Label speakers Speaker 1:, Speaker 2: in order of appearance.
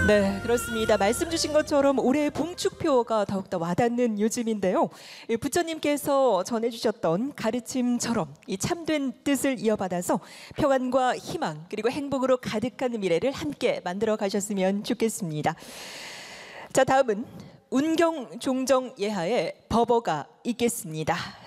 Speaker 1: 네, 그렇습니다. 말씀 주신 것처럼 올해의 봉축표가 더욱더 와닿는 요즘인데요. 부처님께서 전해주셨던 가르침처럼 이 참된 뜻을 이어받아서 평안과 희망 그리고 행복으로 가득한 미래를 함께 만들어 가셨으면 좋겠습니다. 자, 다음은 운경 종정 예하의 법어가 있겠습니다.